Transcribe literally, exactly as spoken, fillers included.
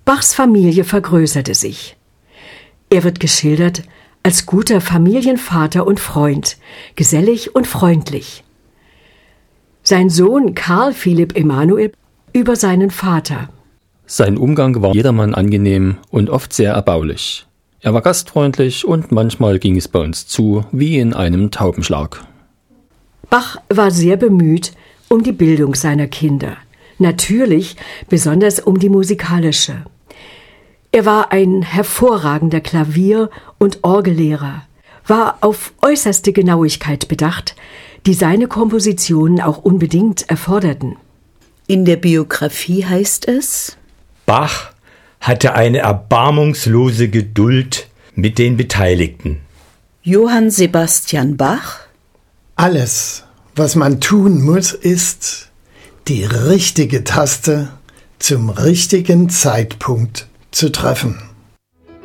Bachs Familie vergrößerte sich. Er wird geschildert als guter Familienvater und Freund, gesellig und freundlich. Sein Sohn Karl Philipp Emanuel über seinen Vater. Sein Umgang war jedermann angenehm und oft sehr erbaulich. Er war gastfreundlich und manchmal ging es bei uns zu wie in einem Taubenschlag. Bach war sehr bemüht um die Bildung seiner Kinder. Natürlich besonders um die musikalische. Er war ein hervorragender Klavier- und Orgellehrer, war auf äußerste Genauigkeit bedacht, die seine Kompositionen auch unbedingt erforderten. In der Biografie heißt es: Bach hatte eine erbarmungslose Geduld mit den Beteiligten. Johann Sebastian Bach: Alles, was man tun muss, ist, die richtige Taste zum richtigen Zeitpunkt zu treffen.